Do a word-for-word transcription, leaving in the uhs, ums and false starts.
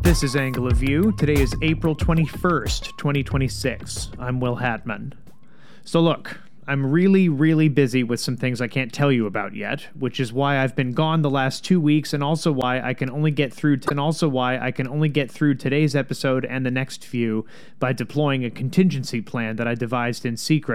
This is Angle of View. Today is April twenty-first, twenty twenty-six. I'm Will Hatman. So look, I'm really, really busy with some things I can't tell you about yet, which is why I've been gone the last two weeks, and also why I can only get through t- and also why I can only get through today's episode and the next few by deploying a contingency plan that I devised in secret